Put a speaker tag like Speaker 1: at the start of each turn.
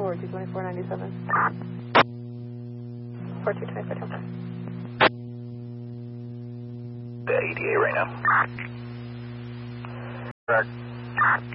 Speaker 1: forward to 2497. 4224 Delta.
Speaker 2: The ETA right now. Correct.